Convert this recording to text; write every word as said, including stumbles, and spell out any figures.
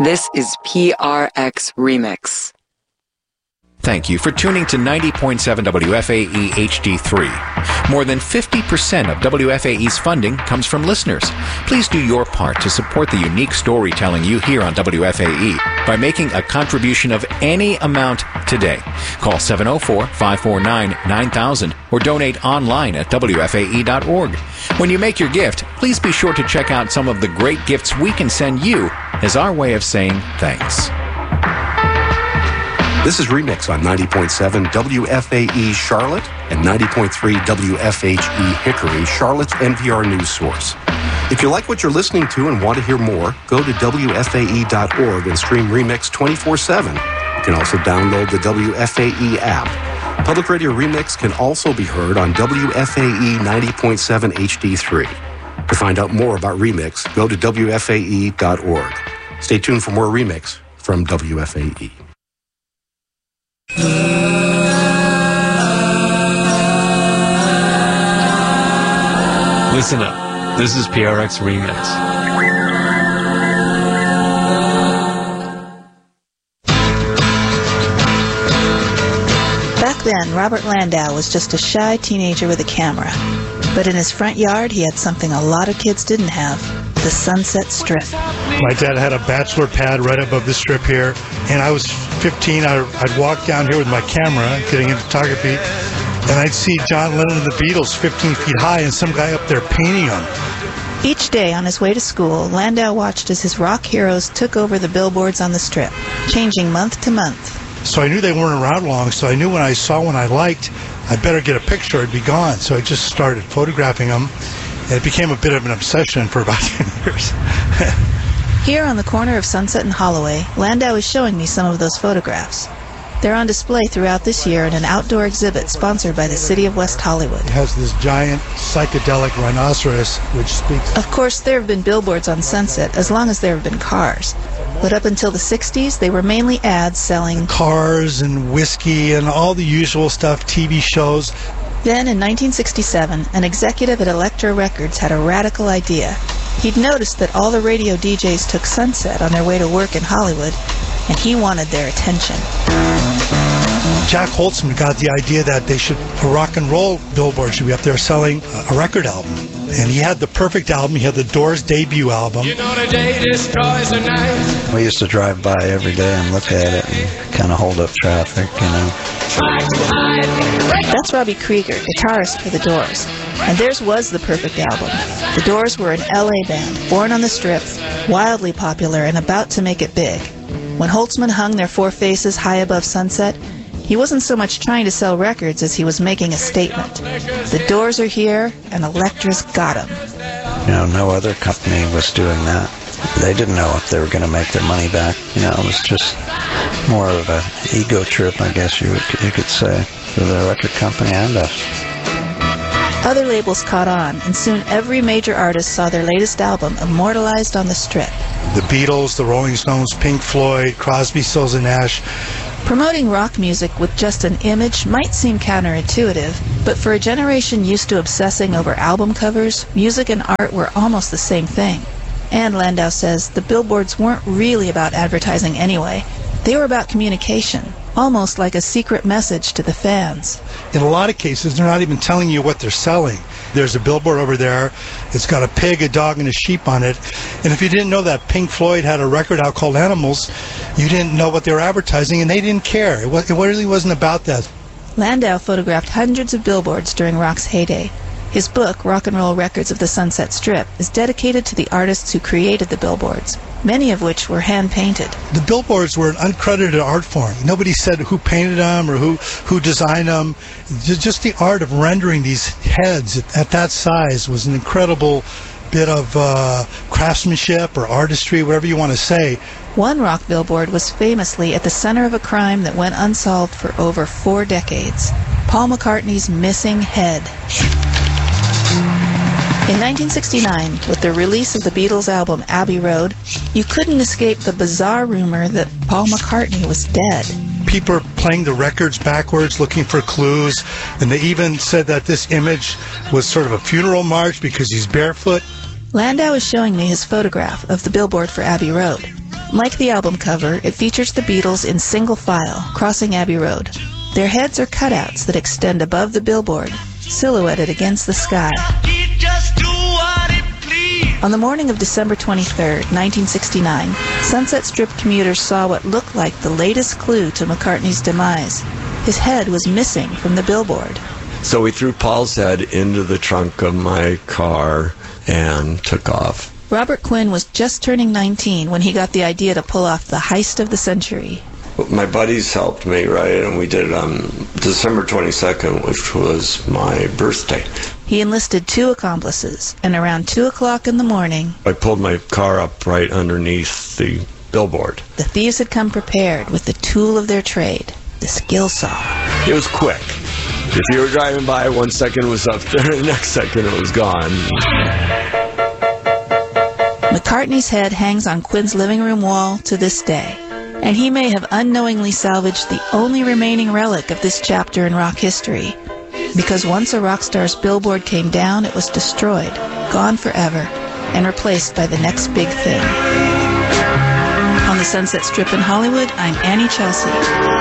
This is P R X Remix. Thank you for tuning to ninety point seven W F A E H D three. More than fifty percent of W F A E's funding comes from listeners. Please do your part to support the unique storytelling you hear on W F A E by making a contribution of any amount today. Call seven oh four, five four nine, nine thousand or donate online at W F A E dot org. When you make your gift, please be sure to check out some of the great gifts we can send you as our way of saying thanks. This is Remix on ninety point seven W F A E Charlotte and ninety point three W F H E Hickory, Charlotte's N P R news source. If you like what you're listening to and want to hear more, go to W F A E dot org and stream Remix twenty-four seven. You can also download the W F A E app. Public Radio Remix can also be heard on W F A E ninety point seven H D three. To find out more about Remix, go to W F A E dot org. Stay tuned for more Remix from W F A E. Listen up. This is P R X Remix. Back then, Robert Landau was just a shy teenager with a camera. But in his front yard, he had something a lot of kids didn't have, the Sunset Strip. My dad had a bachelor pad right above the strip here, and I was fifteen. I, I'd walk down here with my camera, getting into photography, and I'd see John Lennon and the Beatles fifteen feet high and some guy up there painting them. Each day on his way to school, Landau watched as his rock heroes took over the billboards on the strip, changing month to month. So I knew they weren't around long, so I knew when I saw one I liked, I better get a picture, it'd be gone. So I just started photographing them, and it became a bit of an obsession for about ten years. Here on the corner of Sunset and Holloway, Landau is showing me some of those photographs. They're on display throughout this year in an outdoor exhibit sponsored by the City of West Hollywood. It has this giant psychedelic rhinoceros, which speaks... Of course, there have been billboards on Sunset as long as there have been cars. But up until the sixties, they were mainly ads selling... cars and whiskey and all the usual stuff, T V shows. Then, in nineteen sixty-seven, an executive at Elektra Records had a radical idea. He'd noticed that all the radio D Js took Sunset on their way to work in Hollywood, and he wanted their attention. Jack Holtzman got the idea that they should, a rock and roll billboard should be up there selling a record album. And he had the perfect album. He had the Doors debut album. You know the day destroys the night. We used to drive by every day and look at it and kind of hold up traffic, you know. That's Robbie Krieger, guitarist for the Doors. And theirs was the perfect album. The Doors were an L A band, born on the Strip, wildly popular and about to make it big. When Holtzman hung their four faces high above Sunset, he wasn't so much trying to sell records as he was making a statement. The Doors are here, and Elektra's got them. You know, no other company was doing that. They didn't know if they were going to make their money back. You know, it was just more of an ego trip, I guess you, would, you could say, for the record company and us. Other labels caught on, and soon every major artist saw their latest album immortalized on the Strip. The Beatles, the Rolling Stones, Pink Floyd, Crosby, Stills and Nash. Promoting rock music with just an image might seem counterintuitive, but for a generation used to obsessing over album covers, music and art were almost the same thing. And Landau says the billboards weren't really about advertising anyway. They were about communication, almost like a secret message to the fans. In a lot of cases, they're not even telling you what they're selling. There's a billboard over there. It's got a pig, a dog, and a sheep on it. And if you didn't know that Pink Floyd had a record out called Animals, you didn't know what they were advertising, and they didn't care. It, was, it really wasn't about that. Landau photographed hundreds of billboards during rock's heyday. His book, Rock and Roll Records of the Sunset Strip, is dedicated to the artists who created the billboards, many of which were hand-painted. The billboards were an uncredited art form. Nobody said who painted them or who, who designed them. Just the art of rendering these heads at, at that size was an incredible bit of uh, craftsmanship or artistry, whatever you want to say. One rock billboard was famously at the center of a crime that went unsolved for over four decades. Paul McCartney's missing head. In nineteen sixty-nine, with the release of the Beatles' album Abbey Road, you couldn't escape the bizarre rumor that Paul McCartney was dead. People are playing the records backwards, looking for clues, and they even said that this image was sort of a funeral march because he's barefoot. Landau is showing me his photograph of the billboard for Abbey Road. Like the album cover, it features the Beatles in single file, crossing Abbey Road. Their heads are cutouts that extend above the billboard, silhouetted against the sky. On the morning of December twenty-third, nineteen sixty-nine, Sunset Strip commuters saw what looked like the latest clue to McCartney's demise. His head was missing from the billboard. So we threw Paul's head into the trunk of my car and took off. Robert Quinn was just turning nineteen when he got the idea to pull off the heist of the century. My buddies helped me, right, and we did it on December twenty-second, which was my birthday. He enlisted two accomplices, and around two o'clock in the morning, I pulled my car up right underneath the billboard. The thieves had come prepared with the tool of their trade, the skill saw. It was quick. If you were driving by, one second it was up there, the next second it was gone. McCartney's head hangs on Quinn's living room wall to this day, and he may have unknowingly salvaged the only remaining relic of this chapter in rock history, because once a rock star's billboard came down, it was destroyed, gone forever, and replaced by the next big thing. On the Sunset Strip in Hollywood, I'm Annie Chelsea.